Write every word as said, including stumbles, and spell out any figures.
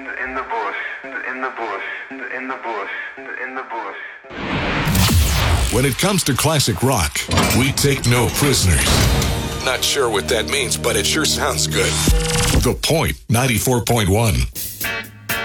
in the bush, in the bush, in the bush, in the bush. When it comes to classic rock, we take no prisoners. Not sure what that means, but it sure sounds good. The Point ninety-four point one.